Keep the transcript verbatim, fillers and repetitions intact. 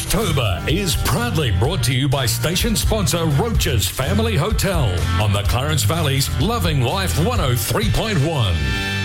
Roachtober is proudly brought to you by station sponsor Roach's Family Hotel on the Clarence Valley's Loving Life one oh three point one.